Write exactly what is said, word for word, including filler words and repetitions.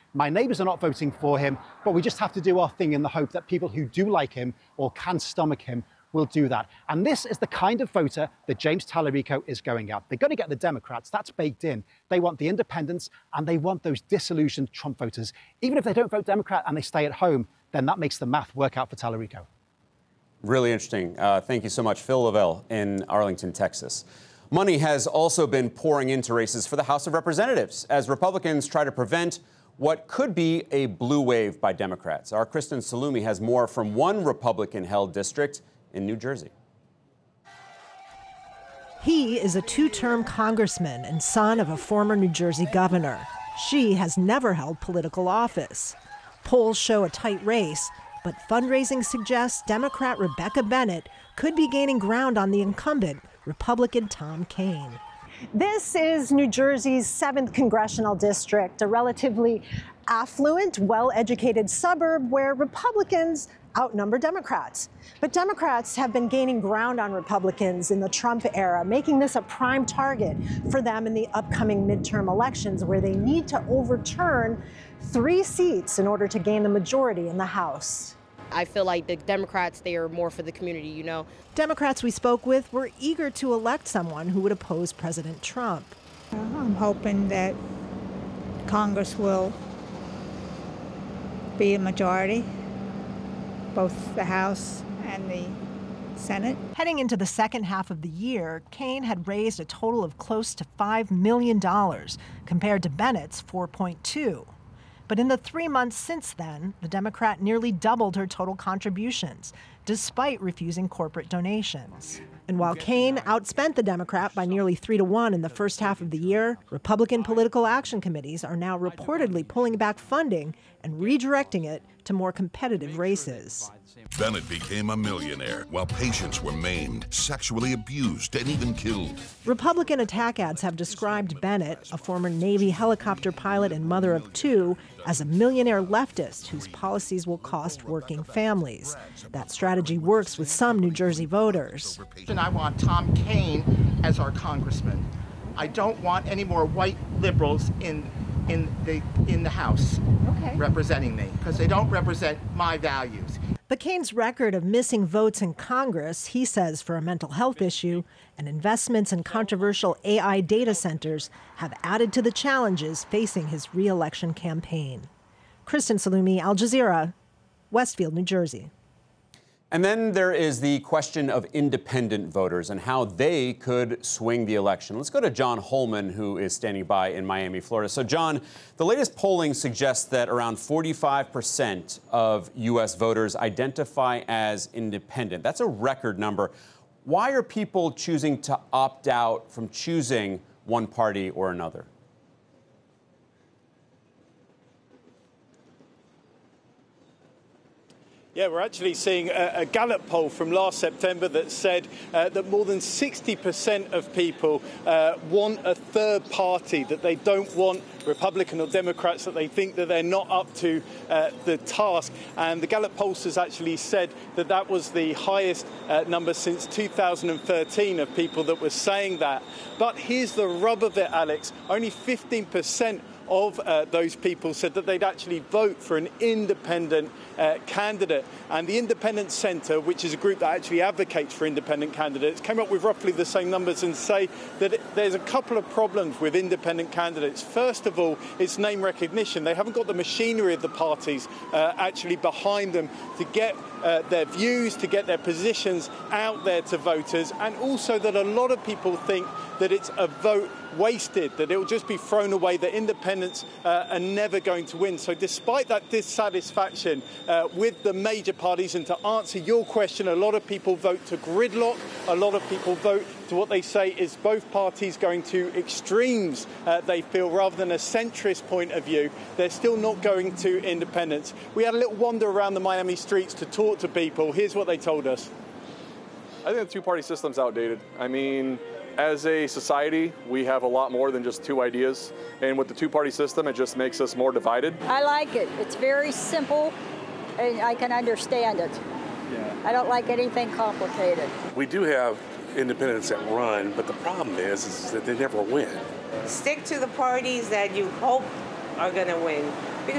my neighbors are not voting for him, but we just have to do our thing in the hope that people who do like him or can stomach him will do that. And this is the kind of voter that James Tallarico is going at. They're going to get the Democrats. That's baked in. They want the independents and they want those disillusioned Trump voters. Even if they don't vote Democrat and they stay at home, then that makes the math work out for Tallarico. Really interesting. Uh, thank you so much. Phil Lavelle in Arlington, Texas. Money has also been pouring into races for the House of Representatives as Republicans try to prevent what could be a blue wave by Democrats. Our Kristen Salumi has more from one Republican-held district in New Jersey. He is a two-term congressman and son of a former New Jersey governor. She has never held political office. Polls show a tight race, but fundraising suggests Democrat Rebecca Bennett could be gaining ground on the incumbent, Republican Tom Kean. This is New Jersey's seventh congressional district, a relatively affluent, well-educated suburb where Republicans outnumber Democrats. But Democrats have been gaining ground on Republicans in the Trump era, making this a prime target for them in the upcoming midterm elections, where they need to overturn three seats in order to gain the majority in the House. I feel like the Democrats, they are more for the community, you know. Democrats we spoke with were eager to elect someone who would oppose President Trump. I'm hoping that Congress will be a majority, both the House and the Senate. Heading into the second half of the year, Kean had raised a total of close to five million dollars compared to Bennett's four point two. But in the three months since then, the Democrat nearly doubled her total contributions, despite refusing corporate donations. And while Kean outspent the Democrat by nearly three to one in the first half of the year, Republican political action committees are now reportedly pulling back funding and redirecting it to more competitive races. Bennett became a millionaire while patients were maimed, sexually abused, and even killed. Republican attack ads have described Bennett, a former Navy helicopter pilot and mother of two, as a millionaire leftist whose policies will cost working families. That strategy works with some New Jersey voters. And I want Tom Kean as our congressman. I don't want any more white liberals in in the in the House okay. representing me, because they don't represent my values. But Kean's record of missing votes in Congress, he says, for a mental health issue, and investments in controversial A I data centers have added to the challenges facing his re-election campaign. Kristen Salumi, Al Jazeera, Westfield, New Jersey. And then there is the question of independent voters and how they could swing the election. Let's go to John Holman, who is standing by in Miami, Florida. So, John, the latest polling suggests that around forty-five percent of U S voters identify as independent. That's a record number. Why are people choosing to opt out from choosing one party or another? Yeah, we're actually seeing a, a Gallup poll from last September that said uh, that more than sixty percent of people uh, want a third party, that they don't want Republican or Democrats, that they think that they're not up to uh, the task. And the Gallup pollsters actually said that that was the highest uh, number since two thousand thirteen of people that were saying that. But here's the rub of it, Alex. Only fifteen percent of uh, those people said that they'd actually vote for an independent uh, candidate. And the Independent Centre, which is a group that actually advocates for independent candidates, came up with roughly the same numbers and say that it, there's a couple of problems with independent candidates. First of all, it's name recognition. They haven't got the machinery of the parties uh, actually behind them to get uh, their views, to get their positions out there to voters, and also that a lot of people think that it's a vote wasted, that it will just be thrown away, that independents uh, are never going to win. So despite that dissatisfaction uh, with the major parties, and to answer your question, a lot of people vote to gridlock, a lot of people vote to what they say is both parties going to extremes, uh, they feel, rather than a centrist point of view. They're still not going to independence. We had a little wander around the Miami streets to talk to people. Here's what they told us. I think the two-party system's outdated. I mean, as a society, we have a lot more than just two ideas. And with the two-party system, it just makes us more divided. I like it. It's very simple, and I can understand it. Yeah. I don't like anything complicated. We do have independents that run, but the problem is, is that they never win. Stick to the parties that you hope are going to win.